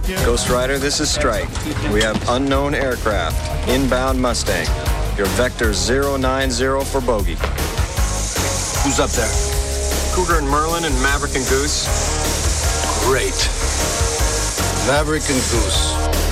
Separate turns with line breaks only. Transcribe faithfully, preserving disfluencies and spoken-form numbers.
Ghost Rider, this is Strike. We have unknown aircraft. Inbound Mustang. Your vector zero nine zero for bogey.
Who's up there?
Cougar and Merlin and Maverick and Goose.
Great. Maverick and Goose.